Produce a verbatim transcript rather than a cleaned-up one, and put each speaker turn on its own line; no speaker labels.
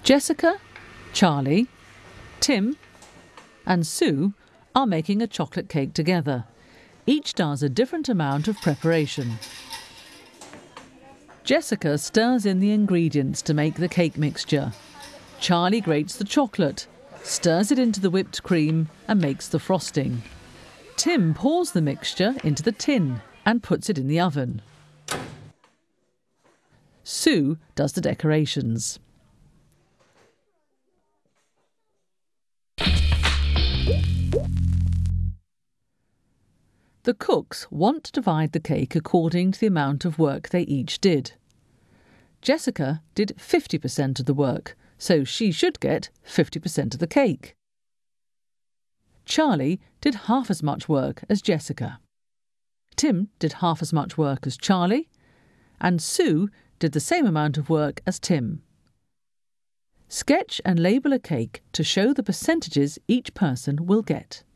Jessica, Charlie, Tim and Sue are making a chocolate cake together. Each does a different amount of preparation. Jessica stirs in the ingredients to make the cake mixture. Charlie grates the chocolate, stirs it into the whipped cream and makes the frosting. Tim pours the mixture into the tin and puts it in the oven. Sue does the decorations. The cooks want to divide the cake according to the amount of work they each did. Jessica did fifty percent of the work, so she should get fifty percent of the cake. Charlie did half as much work as Jessica. Tim did half as much work as Charlie, and Sue did the same amount of work as Tim. Sketch and label a cake to show the percentages each person will get.